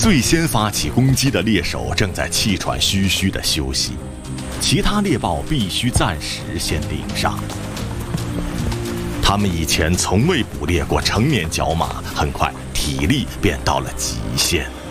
最先发起攻击的猎手正在气喘吁吁地休息，其他猎豹必须暂时先顶上。他们以前从未捕猎过成年角马，很快体力便到了极限。